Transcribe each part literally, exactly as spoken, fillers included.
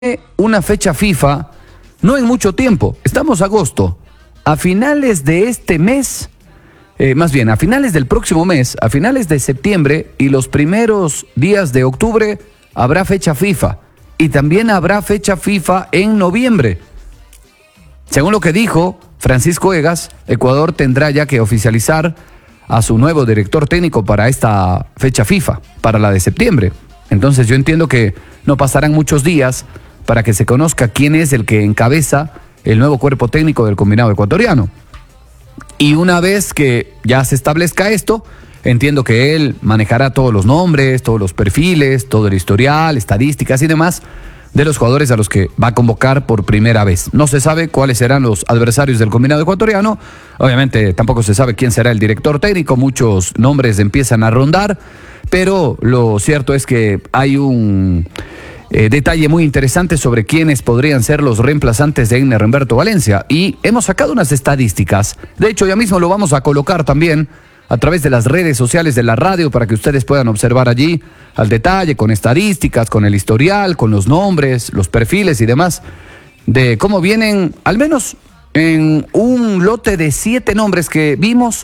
una fecha FIFA, no en mucho tiempo, estamos a agosto, a finales de este mes, eh, más bien a finales del próximo mes, a finales de septiembre y los primeros días de octubre habrá fecha FIFA y también habrá fecha FIFA en noviembre. Según lo que dijo Francisco Egas, Ecuador tendrá ya que oficializar a su nuevo director técnico para esta fecha FIFA, para la de septiembre. Entonces yo entiendo que no pasarán muchos días para que se conozca quién es el que encabeza el nuevo cuerpo técnico del combinado ecuatoriano. Y una vez que ya se establezca esto, entiendo que él manejará todos los nombres, todos los perfiles, todo el historial, estadísticas y demás de los jugadores a los que va a convocar por primera vez. No se sabe cuáles serán los adversarios del combinado ecuatoriano, obviamente tampoco se sabe quién será el director técnico, muchos nombres empiezan a rondar, pero lo cierto es que hay un eh, detalle muy interesante sobre quiénes podrían ser los reemplazantes de Einer Humberto Valencia, y hemos sacado unas estadísticas. De hecho, ya mismo lo vamos a colocar también a través de las redes sociales de la radio para que ustedes puedan observar allí al detalle, con estadísticas, con el historial, con los nombres, los perfiles y demás, de cómo vienen, al menos en un lote de siete nombres que vimos,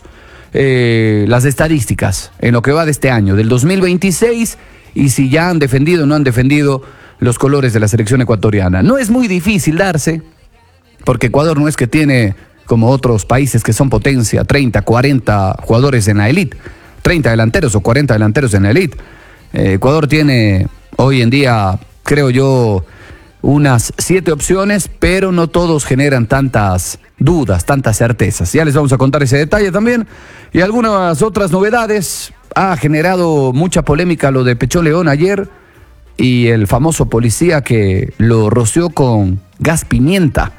eh, las estadísticas en lo que va de este año, del dos mil veintiséis, y si ya han defendido o no han defendido los colores de la selección ecuatoriana. No es muy difícil darse, porque Ecuador no es que tiene, como otros países que son potencia, treinta, cuarenta jugadores en la elite, treinta delanteros o cuarenta delanteros en la elite. Eh, Ecuador tiene hoy en día, creo yo, unas siete opciones, pero no todos generan tantas dudas, tantas certezas. Ya les vamos a contar ese detalle también. Y algunas otras novedades. Ha generado mucha polémica lo de Pechón León ayer y el famoso policía que lo roció con gas pimienta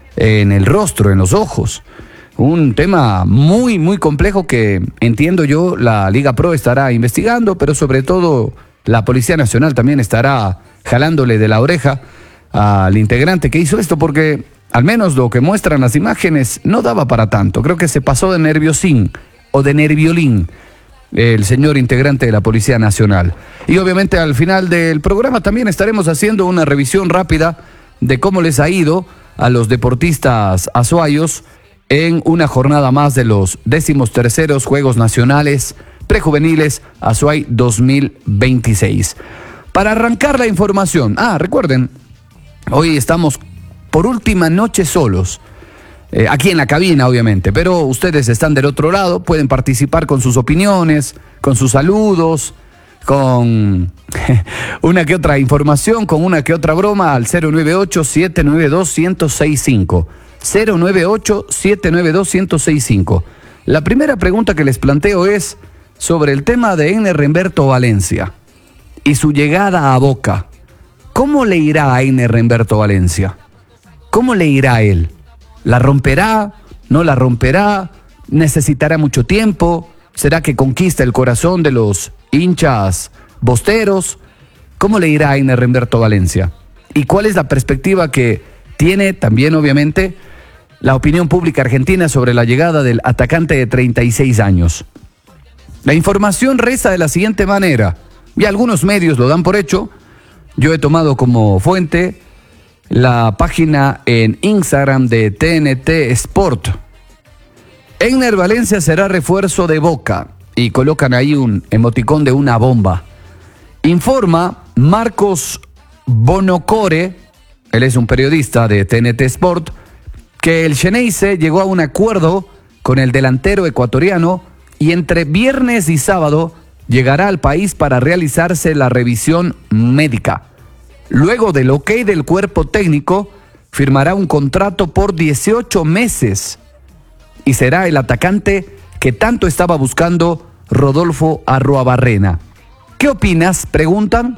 en el rostro, en los ojos. Un tema muy, muy complejo que entiendo yo la Liga Pro estará investigando, pero sobre todo la Policía Nacional también estará jalándole de la oreja al integrante que hizo esto, porque al menos lo que muestran las imágenes no daba para tanto. Creo que se pasó de nerviosín o de nerviolín el señor integrante de la Policía Nacional. Y obviamente al final del programa también estaremos haciendo una revisión rápida de cómo les ha ido a los deportistas azuayos en una jornada más de los décimos terceros Juegos Nacionales Prejuveniles Azuay dos mil veintiséis. Para arrancar la información, ah, recuerden, hoy estamos por última noche solos, eh, aquí en la cabina obviamente, pero ustedes están del otro lado, pueden participar con sus opiniones, con sus saludos, con una que otra información, con una que otra broma al cero nueve ocho, siete nueve dos, uno cero seis cinco. cero nueve ocho, siete nueve dos, uno cero seis cinco. La primera pregunta que les planteo es sobre el tema de Einer Humberto Valencia y su llegada a Boca. ¿Cómo le irá a Einer Humberto Valencia? ¿Cómo le irá a él? ¿La romperá? ¿No la romperá? ¿Necesitará mucho tiempo? ¿Será que conquista el corazón de los hinchas bosteros? ¿Cómo le irá a Einer Humberto Valencia? ¿Y cuál es la perspectiva que tiene también, obviamente, la opinión pública argentina sobre la llegada del atacante de treinta y seis años? La información reza de la siguiente manera, y algunos medios lo dan por hecho. Yo he tomado como fuente la página en Instagram de T N T Sport. Einer Valencia será refuerzo de Boca, y colocan ahí un emoticón de una bomba. Informa Marcos Bonocore, él es un periodista de T N T Sport, que el Xeneize llegó a un acuerdo con el delantero ecuatoriano y entre viernes y sábado llegará al país para realizarse la revisión médica. Luego del ok del cuerpo técnico, firmará un contrato por dieciocho meses y será el atacante que tanto estaba buscando Rodolfo Arruabarrena. ¿Qué opinas?, preguntan.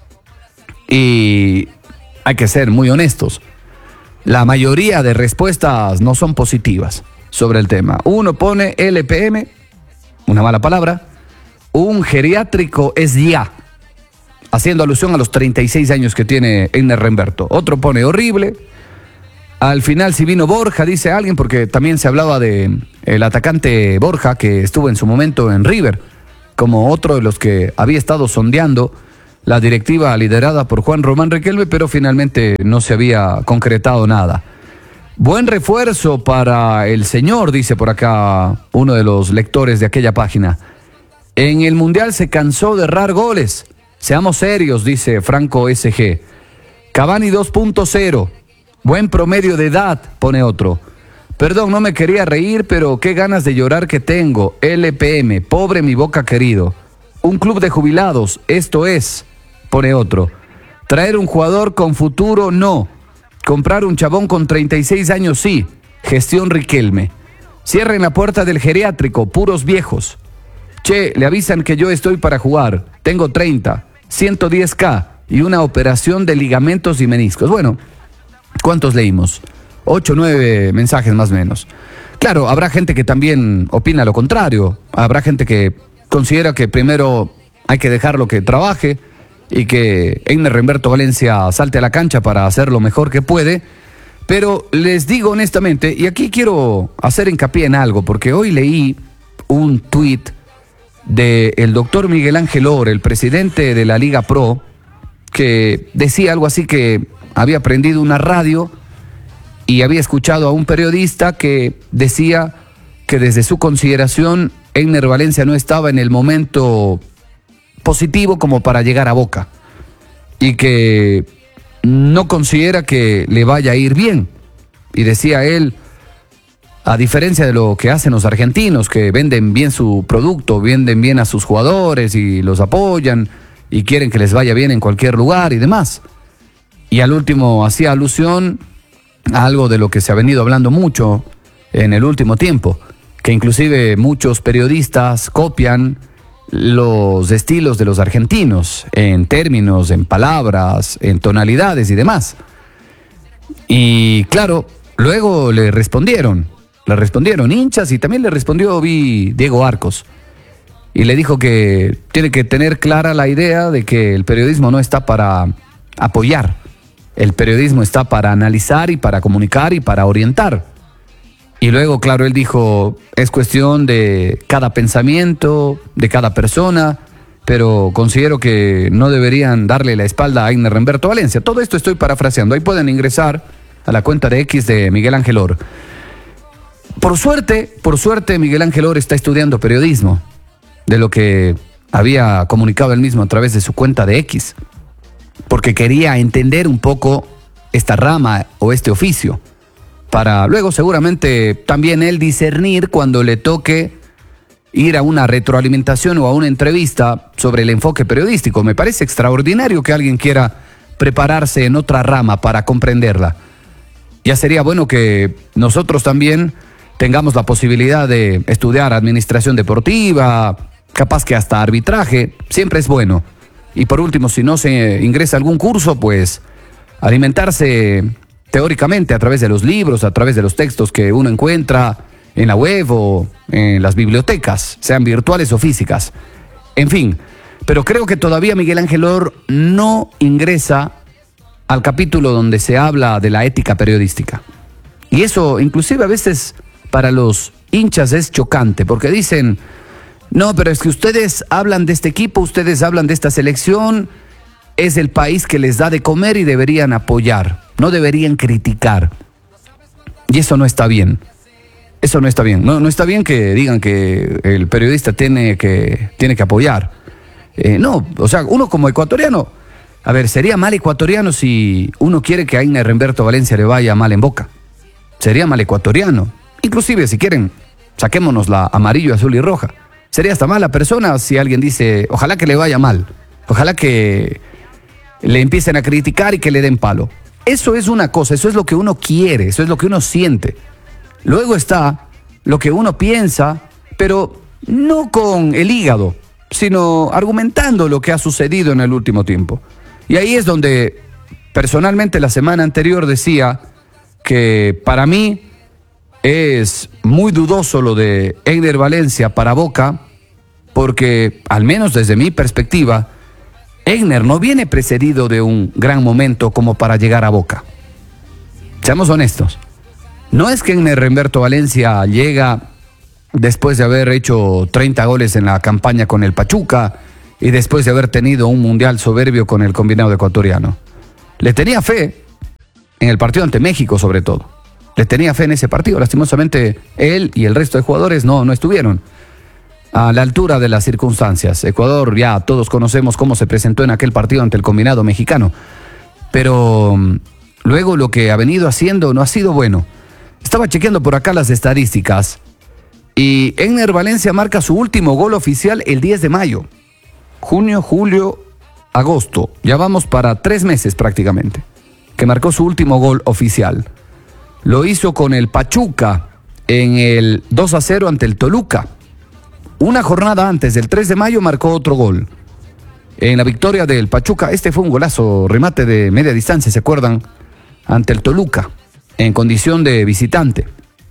Y hay que ser muy honestos. La mayoría de respuestas no son positivas sobre el tema. Uno pone L P M, una mala palabra. Un geriátrico es ya, haciendo alusión a los treinta y seis años que tiene Einer Humberto. Otro pone horrible. Al final, si vino Borja, dice alguien, porque también se hablaba de el atacante Borja, que estuvo en su momento en River, como otro de los que había estado sondeando la directiva liderada por Juan Román Riquelme, pero finalmente no se había concretado nada. Buen refuerzo para el señor, dice por acá uno de los lectores de aquella página. En el Mundial se cansó de errar goles. Seamos serios, dice Franco S G. Cavani dos punto cero. Buen promedio de edad, pone otro. Perdón, no me quería reír, pero qué ganas de llorar que tengo. L P M, pobre mi Boca querido. Un club de jubilados, esto es, pone otro. Traer un jugador con futuro, no. Comprar un chabón con treinta y seis años, sí. Gestión Riquelme. Cierren la puerta del geriátrico, puros viejos. Che, le avisan que yo estoy para jugar. Tengo treinta, ciento diez K y una operación de ligamentos y meniscos. Bueno, ¿cuántos leímos? Ocho, nueve mensajes más o menos. Claro, habrá gente que también opina lo contrario. Habrá gente que considera que primero hay que dejarlo que trabaje y que Einer Remberto Valencia salte a la cancha para hacer lo mejor que puede. Pero les digo honestamente, y aquí quiero hacer hincapié en algo, porque hoy leí un tuit del doctor Miguel Ángel Or, el presidente de la Liga Pro, que decía algo así que había prendido una radio y había escuchado a un periodista que decía que desde su consideración Einer Valencia no estaba en el momento positivo como para llegar a Boca y que no considera que le vaya a ir bien. Y decía él, a diferencia de lo que hacen los argentinos, que venden bien su producto, venden bien a sus jugadores y los apoyan y quieren que les vaya bien en cualquier lugar y demás. Y al último hacía alusión a algo de lo que se ha venido hablando mucho en el último tiempo, que inclusive muchos periodistas copian los estilos de los argentinos en términos, en palabras, en tonalidades y demás. Y claro, luego le respondieron, le respondieron hinchas y también le respondió, vi, Diego Arcos. Y le dijo que tiene que tener clara la idea de que el periodismo no está para apoyar. El periodismo está para analizar y para comunicar y para orientar. Y luego, claro, él dijo, es cuestión de cada pensamiento, de cada persona, pero considero que no deberían darle la espalda a Einer Remberto Valencia. Todo esto estoy parafraseando. Ahí pueden ingresar a la cuenta de X de Miguel Ángel Or. Por suerte, por suerte, Miguel Ángel Or está estudiando periodismo, de lo que había comunicado él mismo a través de su cuenta de X, porque quería entender un poco esta rama o este oficio, para luego seguramente también él discernir cuando le toque ir a una retroalimentación o a una entrevista sobre el enfoque periodístico. Me parece extraordinario que alguien quiera prepararse en otra rama para comprenderla. Ya sería bueno que nosotros también tengamos la posibilidad de estudiar administración deportiva, capaz que hasta arbitraje, siempre es bueno. Y por último, si no se ingresa a algún curso, pues alimentarse teóricamente a través de los libros, a través de los textos que uno encuentra en la web o en las bibliotecas, sean virtuales o físicas. En fin, pero creo que todavía Miguel Ángel Or no ingresa al capítulo donde se habla de la ética periodística. Y eso inclusive a veces para los hinchas es chocante, porque dicen, no, pero es que ustedes hablan de este equipo, ustedes hablan de esta selección, es el país que les da de comer y deberían apoyar, no deberían criticar. Y eso no está bien. Eso no está bien. No, no está bien que digan que el periodista tiene que, tiene que apoyar. Eh, no, o sea, uno como ecuatoriano, a ver, sería mal ecuatoriano si uno quiere que a Einer Remberto Valencia le vaya mal en Boca. Sería mal ecuatoriano. Inclusive, si quieren, saquémonos la amarillo, azul y roja. Sería hasta mala persona si alguien dice, ojalá que le vaya mal, ojalá que le empiecen a criticar y que le den palo. Eso es una cosa, eso es lo que uno quiere, eso es lo que uno siente. Luego está lo que uno piensa, pero no con el hígado, sino argumentando lo que ha sucedido en el último tiempo. Y ahí es donde personalmente la semana anterior decía que para mí es muy dudoso lo de Einer Valencia para Boca, porque al menos desde mi perspectiva, Einer no viene precedido de un gran momento como para llegar a Boca. Seamos honestos. No es que Einer Remberto Valencia llega después de haber hecho treinta goles en la campaña con el Pachuca y después de haber tenido un mundial soberbio con el combinado ecuatoriano. Le tenía fe en el partido ante México, sobre todo. Le tenía fe en ese partido. Lastimosamente, él y el resto de jugadores no, no estuvieron a la altura de las circunstancias. Ecuador, ya todos conocemos cómo se presentó en aquel partido ante el combinado mexicano. Pero um, luego lo que ha venido haciendo no ha sido bueno. Estaba chequeando por acá las estadísticas y Egner Valencia marca su último gol oficial el diez de mayo. Junio, julio, agosto. Ya vamos para tres meses prácticamente que marcó su último gol oficial. Lo hizo con el Pachuca en el dos a cero ante el Toluca. Una jornada antes, del tres de mayo, marcó otro gol. En la victoria del Pachuca, este fue un golazo, remate de media distancia, ¿se acuerdan? Ante el Toluca, en condición de visitante.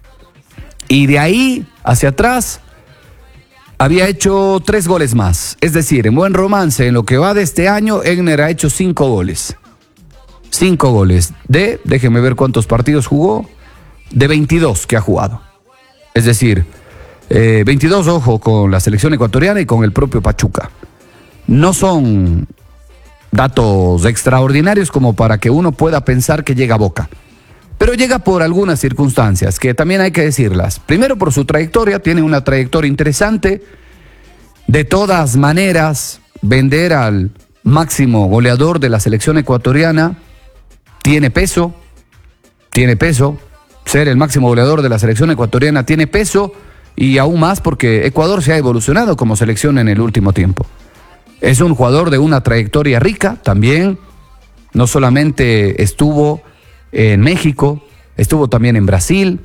Y de ahí hacia atrás, había hecho tres goles más. Es decir, en buen romance, en lo que va de este año, Egner ha hecho cinco goles. Cinco goles de, déjenme ver cuántos partidos jugó, de veintidós que ha jugado. Es decir, eh, veintidós, ojo, con la selección ecuatoriana y con el propio Pachuca. No son datos extraordinarios como para que uno pueda pensar que llega a Boca. Pero llega por algunas circunstancias que también hay que decirlas. Primero, por su trayectoria, tiene una trayectoria interesante. De todas maneras, vender al máximo goleador de la selección ecuatoriana tiene peso, tiene peso. Ser el máximo goleador de la selección ecuatoriana tiene peso, y aún más porque Ecuador se ha evolucionado como selección en el último tiempo. Es un jugador de una trayectoria rica también. No solamente estuvo en México, estuvo también en Brasil,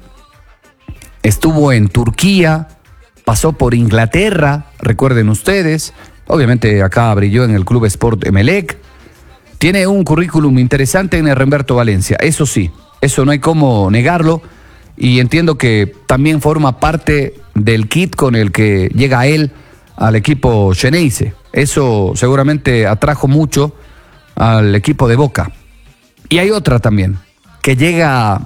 estuvo en Turquía, pasó por Inglaterra, recuerden ustedes, obviamente acá brilló en el Club Sport Emelec. Tiene un currículum interesante en el Remberto Valencia, eso sí, eso no hay cómo negarlo, y entiendo que también forma parte del kit con el que llega él al equipo Xeneize. Eso seguramente atrajo mucho al equipo de Boca. Y hay otra también, que llega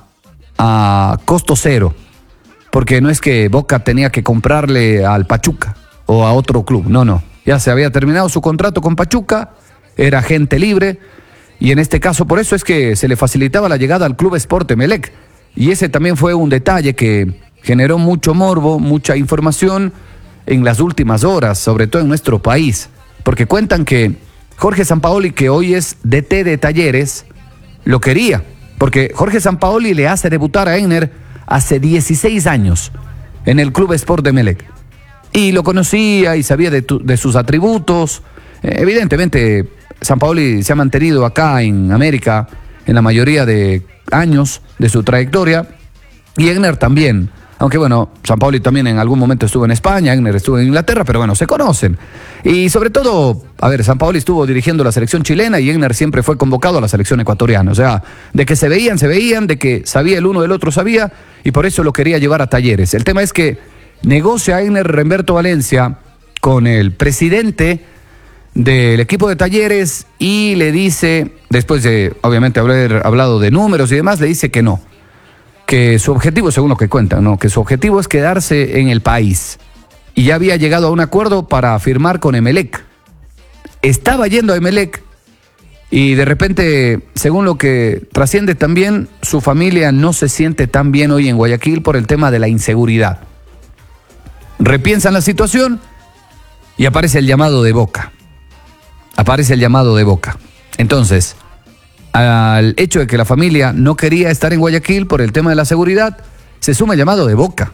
a costo cero, porque no es que Boca tenía que comprarle al Pachuca o a otro club, no, no, ya se había terminado su contrato con Pachuca, era agente libre, y en este caso por eso es que se le facilitaba la llegada al Club Sport Emelec, y ese también fue un detalle que generó mucho morbo, mucha información en las últimas horas, sobre todo en nuestro país, porque cuentan que Jorge Sampaoli, que hoy es D T de Talleres, lo quería, porque Jorge Sampaoli le hace debutar a Egner hace dieciséis años en el Club Sport Emelec. Y lo conocía y sabía de, tu, de sus atributos. Eh, evidentemente, Sampaoli se ha mantenido acá en América en la mayoría de años de su trayectoria. Y Egner también. Aunque bueno, Sampaoli también en algún momento estuvo en España, Egner estuvo en Inglaterra, pero bueno, se conocen. Y sobre todo, a ver, Sampaoli estuvo dirigiendo la selección chilena y Egner siempre fue convocado a la selección ecuatoriana. O sea, de que se veían, se veían, de que sabía el uno del otro sabía, y por eso lo quería llevar a Talleres. El tema es que negocia Egner Remberto Valencia con el presidente del equipo de Talleres y le dice, después de obviamente haber hablado de números y demás, le dice que no. Que su objetivo, según lo que cuentan, ¿no? Que su objetivo es quedarse en el país. Y ya había llegado a un acuerdo para firmar con Emelec. Estaba yendo a Emelec y de repente, según lo que trasciende también, su familia no se siente tan bien hoy en Guayaquil por el tema de la inseguridad. Repiensan la situación y aparece el llamado de Boca. Aparece el llamado de Boca. Entonces, al hecho de que la familia no quería estar en Guayaquil por el tema de la seguridad, se suma el llamado de Boca.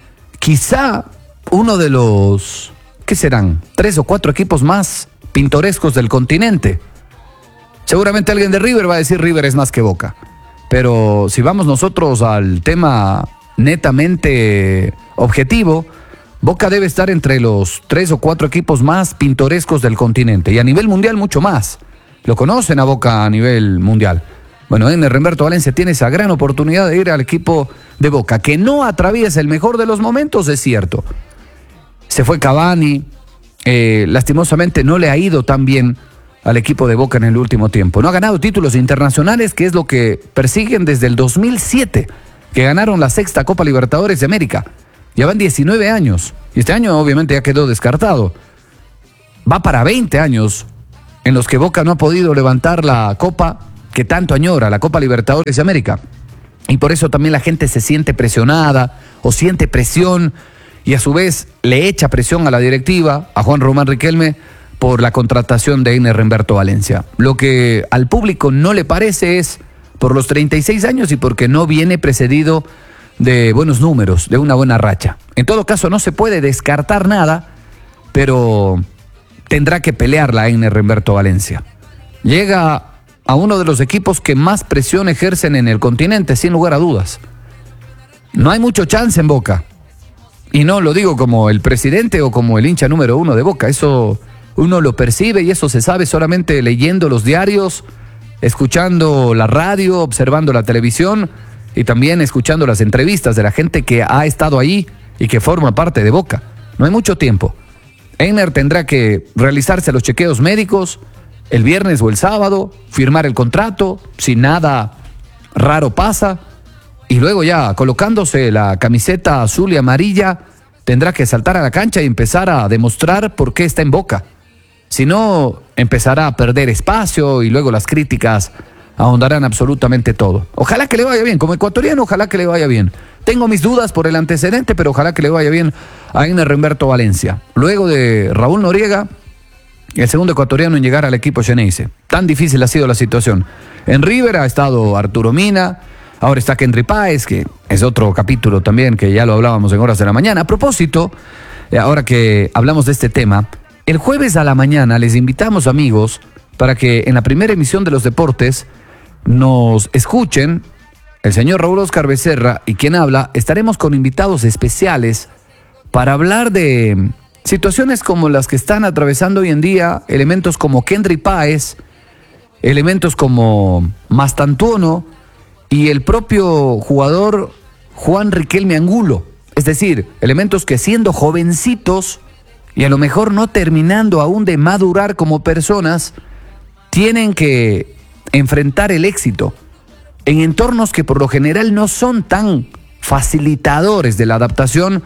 Quizá uno de los, ¿qué serán? Tres o cuatro equipos más pintorescos del continente. Seguramente alguien de River va a decir River es más que Boca. Pero si vamos nosotros al tema netamente objetivo, Boca debe estar entre los tres o cuatro equipos más pintorescos del continente. Y a nivel mundial mucho más. Lo conocen a Boca a nivel mundial. Bueno, Egner Remberto Valencia tiene esa gran oportunidad de ir al equipo de Boca, que no atraviesa el mejor de los momentos, es cierto. Se fue Cavani, eh, lastimosamente no le ha ido tan bien al equipo de Boca en el último tiempo. No ha ganado títulos internacionales, que es lo que persiguen desde el dos mil siete, que ganaron la sexta Copa Libertadores de América. Ya van diecinueve años, y este año obviamente ya quedó descartado. va para veinte años en los que Boca no ha podido levantar la copa que tanto añora, la Copa Libertadores de América. Y por eso también la gente se siente presionada o siente presión y a su vez le echa presión a la directiva, a Juan Román Riquelme, por la contratación de Einer Humberto Valencia. Lo que al público no le parece es por los treinta y seis años y porque no viene precedido de buenos números, de una buena racha. En todo caso, no se puede descartar nada, pero tendrá que pelear la Einer Humberto Valencia. Llega a uno de los equipos que más presión ejercen en el continente, sin lugar a dudas. No hay mucho chance en Boca. Y no lo digo como el presidente o como el hincha número uno de Boca. Eso uno lo percibe y eso se sabe solamente leyendo los diarios, escuchando la radio, observando la televisión y también escuchando las entrevistas de la gente que ha estado ahí y que forma parte de Boca. No hay mucho tiempo. Einer tendrá que realizarse los chequeos médicos el viernes o el sábado, firmar el contrato, si nada raro pasa, y luego ya colocándose la camiseta azul y amarilla, tendrá que saltar a la cancha y empezar a demostrar por qué está en Boca. Si no, empezará a perder espacio y luego las críticas ahondarán absolutamente todo. Ojalá que le vaya bien, como ecuatoriano, ojalá que le vaya bien. Tengo mis dudas por el antecedente, pero ojalá que le vaya bien a Einer Humberto Valencia. Luego de Raúl Noriega, el segundo ecuatoriano en llegar al equipo Xeneize. Tan difícil ha sido la situación. En River ha estado Arturo Mina, ahora está Kendry Páez, que es otro capítulo también, que ya lo hablábamos en horas de la mañana. A propósito, ahora que hablamos de este tema, el jueves a la mañana les invitamos, amigos, para que en la primera emisión de los deportes nos escuchen. El señor Raúl Oscar Becerra y quien habla, estaremos con invitados especiales para hablar de situaciones como las que están atravesando hoy en día, elementos como Kendry Páez, elementos como Mastantuono y el propio jugador Juan Riquelme Angulo. Es decir, elementos que siendo jovencitos y a lo mejor no terminando aún de madurar como personas, tienen que enfrentar el éxito en entornos que por lo general no son tan facilitadores de la adaptación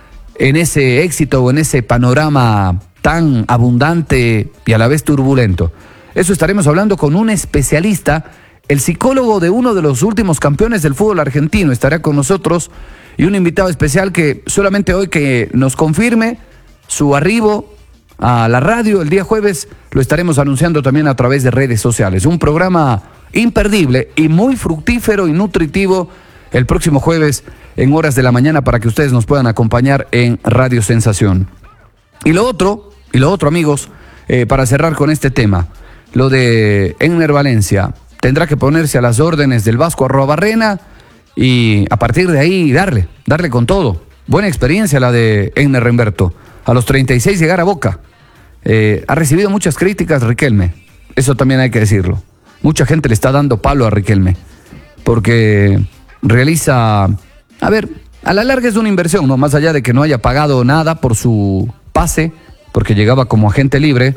en ese éxito o en ese panorama tan abundante y a la vez turbulento. Eso estaremos hablando con un especialista, el psicólogo de uno de los últimos campeones del fútbol argentino, estará con nosotros, y un invitado especial que solamente hoy que nos confirme su arribo a la radio el día jueves, lo estaremos anunciando también a través de redes sociales. Un programa imperdible y muy fructífero y nutritivo el próximo jueves en horas de la mañana para que ustedes nos puedan acompañar en Radio Sensación. Y lo otro, y lo otro amigos, eh, para cerrar con este tema, lo de Einer Valencia, tendrá que ponerse a las órdenes del Vasco Arruabarrena y a partir de ahí darle, darle con todo. Buena experiencia la de Einer Humberto. A los treinta y seis llegar a Boca. Eh, ha recibido muchas críticas Riquelme, eso también hay que decirlo. Mucha gente le está dando palo a Riquelme porque realiza, a ver, a la larga es una inversión, ¿no? Más allá de que no haya pagado nada por su pase, porque llegaba como agente libre,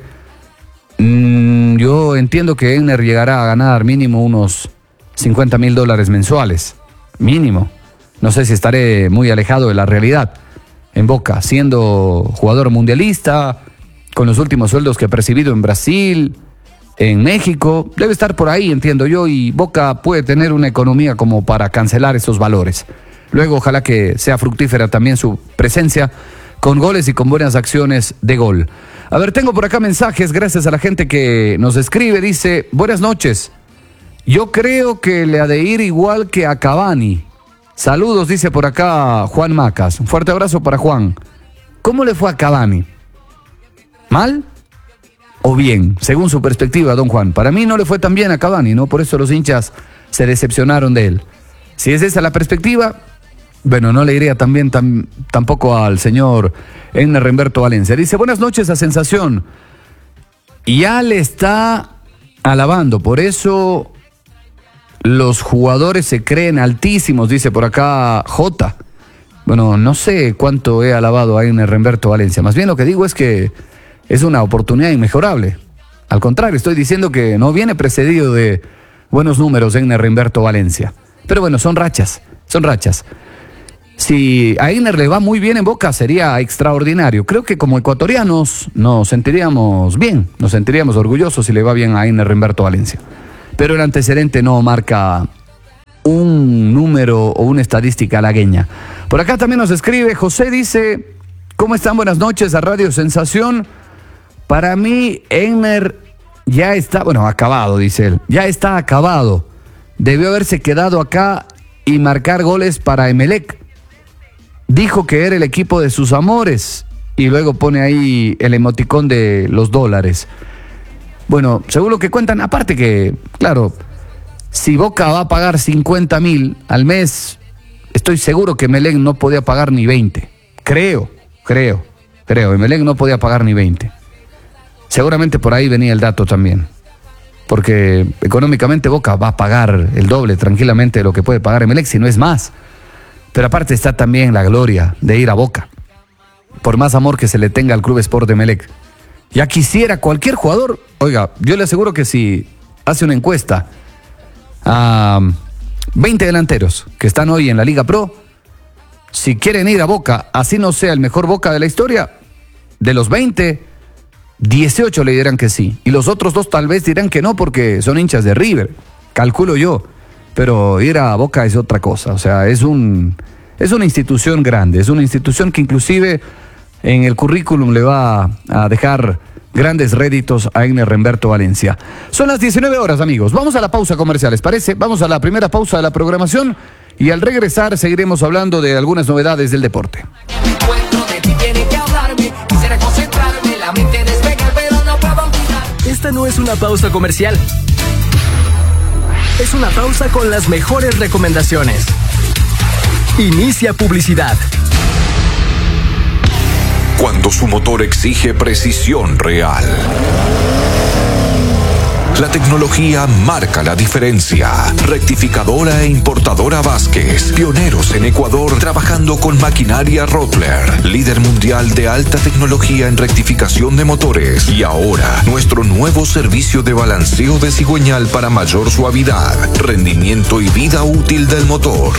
mmm, yo entiendo que Einer llegará a ganar mínimo unos cincuenta mil dólares mensuales, mínimo. No sé si estaré muy alejado de la realidad en Boca, siendo jugador mundialista, con los últimos sueldos que ha percibido en Brasil, en México, debe estar por ahí, entiendo yo, y Boca puede tener una economía como para cancelar esos valores. Luego, ojalá que sea fructífera también su presencia con goles y con buenas acciones de gol. A ver, tengo por acá mensajes, gracias a la gente que nos escribe, dice, buenas noches, yo creo que le ha de ir igual que a Cavani. Saludos, dice por acá Juan Macas, un fuerte abrazo para Juan. ¿Cómo le fue a Cavani? ¿Mal o bien? Según su perspectiva, don Juan. Para mí no le fue tan bien a Cavani, ¿no? Por eso los hinchas se decepcionaron de él. Si es esa la perspectiva, bueno, no le iría tan bien tam, tampoco al señor Einer Humberto Valencia. Dice, buenas noches a Sensación. Ya le está alabando, por eso los jugadores se creen altísimos, dice por acá J. Bueno, no sé cuánto he alabado a Einer Humberto Valencia. Más bien lo que digo es que es una oportunidad inmejorable. Al contrario, estoy diciendo que no viene precedido de buenos números en Einer Humberto Valencia. Pero bueno, son rachas, son rachas. Si a Einer le va muy bien en Boca, sería extraordinario. Creo que como ecuatorianos nos sentiríamos bien, nos sentiríamos orgullosos si le va bien a Einer Humberto Valencia. Pero el antecedente no marca un número o una estadística halagueña. Por acá también nos escribe José, dice: ¿cómo están? Buenas noches a Radio Sensación. Para mí, Einer ya está, bueno, acabado, dice él, ya está acabado. Debió haberse quedado acá y marcar goles para Emelec. Dijo que era el equipo de sus amores y luego pone ahí el emoticón de los dólares. Bueno, según lo que cuentan, aparte que, claro, si Boca va a pagar cincuenta mil al mes, estoy seguro que Emelec no podía pagar ni veinte. Creo, creo, creo, Emelec no podía pagar ni veinte. Seguramente por ahí venía el dato también, porque económicamente Boca va a pagar el doble tranquilamente de lo que puede pagar Emelec, si no es más. Pero aparte está también la gloria de ir a Boca, por más amor que se le tenga al Club Sport de Emelec. Ya quisiera cualquier jugador, oiga, yo le aseguro que si hace una encuesta a veinte delanteros que están hoy en la Liga Pro, si quieren ir a Boca, así no sea el mejor Boca de la historia, de los veinte, dieciocho le dirán que sí. Y los otros dos tal vez dirán que no porque son hinchas de River, calculo yo. Pero ir a Boca es otra cosa, o sea, es un es una institución grande, es una institución que inclusive en el currículum le va a dejar grandes réditos a Einer Humberto Valencia. Son las diecinueve horas, amigos. Vamos a la pausa comercial, ¿les parece? Vamos a la primera pausa de la programación y al regresar seguiremos hablando de algunas novedades del deporte. Esta no es una pausa comercial. Es una pausa con las mejores recomendaciones. Inicia publicidad. Cuando su motor exige precisión real. La tecnología marca la diferencia. Rectificadora e importadora Vázquez. Pioneros en Ecuador trabajando con maquinaria Rottler. Líder mundial de alta tecnología en rectificación de motores. Y ahora, nuestro nuevo servicio de balanceo de cigüeñal para mayor suavidad, rendimiento y vida útil del motor.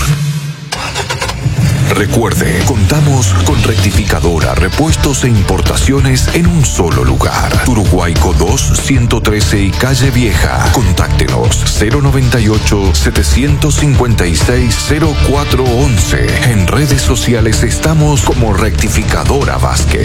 Recuerde, contamos con rectificadora, repuestos e importaciones en un solo lugar. Uruguaico dos, ciento trece y Calle Vieja. Contáctenos cero noventa y ocho, setecientos cincuenta y seis, cero cuatro once. En redes sociales estamos como Rectificadora Vázquez.